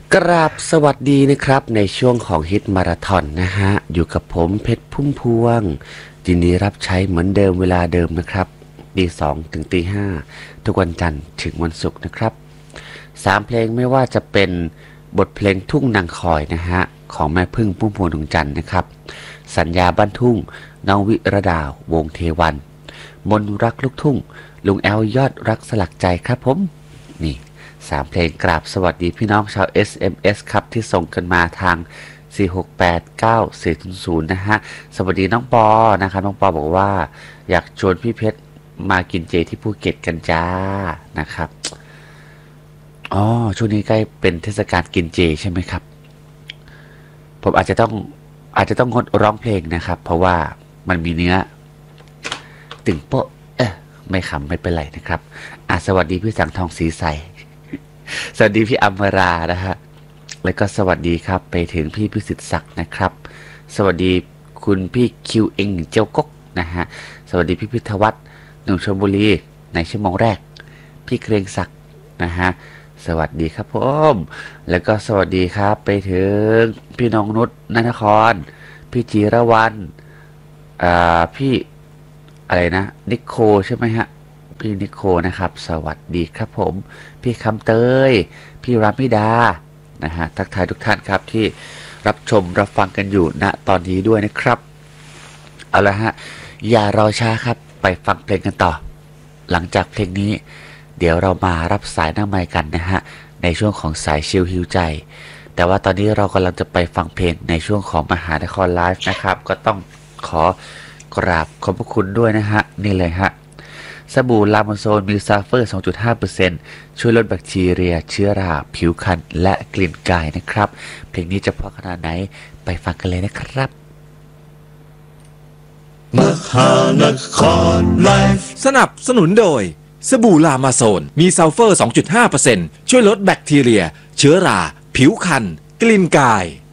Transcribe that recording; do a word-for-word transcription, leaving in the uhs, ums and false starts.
กราบสวัสดีนะครับในช่วงของฮิตมาราธอนนะฮะอยู่กับผมเพชรพุ่มพวงยินดีรับใช้เหมือนเดิมเวลาเดิมนะครับตีสองถึงตีห้าทุกวันจันทร์ถึงวันศุกร์นะครับสามเพลงไม่ว่าจะเป็นบทเพลงทุ่งนางคอยนะฮะของแม่พึ่งพุ่มพวงดวงจันทร์นะครับสัญญาบ้านทุ่งน้องวิรดาวงเทวันมนรักลูกทุ่งลุงแอลยอดรักสลักใจครับผมนี่สามเพลงกราบสวัสดีพี่น้องชาว เอส เอ็ม เอส ครับที่ส่งกันมาทางสี่ หก แปด เก้า สี่ ศูนย์ นะฮะสวัสดีน้องปอนะครับน้องปอบอกว่าอยากชวนพี่เพชรมากินเจที่ภูเก็ตกันจ้านะครับอ๋อช่วงนี้ใกล้เป็นเทศกาลกินเจใช่ไหมครับผมอาจจะต้องอาจจะต้องงดร้องเพลงนะครับเพราะว่ามันมีเนื้อตึงโป๊ะเอ๊ะไม่ขำไม่เป็นไรนะครับอ่ะสวัสดีพี่สังทองสีใสสวัสดีพี่อัมรานะฮะแล้วก็สวัสดีครับไปถึงพี่พิสิทธิ์ศักดิ์นะครับสวัสดีคุณพี่คิวเองเจ้ากกนะฮะสวัสดีพี่พิทวัฒน์หนุ่มชลบุรีในชั่วโมงแรกพี่เกรงศักดิ์นะฮะสวัสดีครับผมแล้วก็สวัสดีครับไปถึงพี่น้องนุชนนครพี่จีรวรรณอ่าพี่อะไรนะนิโคใช่ไหมฮะพี่นิโคนะครับสวัสดีครับผมพี่คำเตยพี่รามิดานะฮะทักทายทุกท่านครับที่รับชมรับฟังกันอยู่ณตอนนี้ด้วยนะครับเอาละฮะอย่ารอช้าครับไปฟังเพลงกันต่อหลังจากเพลงนี้เดี๋ยวเรามารับสายหน้าไมค์กันนะฮะในช่วงของสายชิลฮิวใจแต่ว่าตอนนี้เรากำลังจะไปฟังเพลงในช่วงของมหานครไลฟ์นะครับก็ต้องขอกราบขอบพระคุณด้วยนะฮะนี่เลยฮะสบู่ลาโมโซนมีซัลเฟอร์ สองจุดห้าเปอร์เซ็นต์ ช่วยลดแบคทีเรียเชื้อราผิวคันและกลิ่นกายนะครับเพลงนี้จะเพราะขนาดไหนไปฟังกันเลยนะครับมหานครไลฟ์สนับสนุนโดยสบู่ลามาโซนมีซัลเฟอร์ สองจุดห้าเปอร์เซ็นต์ ช่วยลดแบคทีเรียเชื้อราผิวคันกลิ่นกาย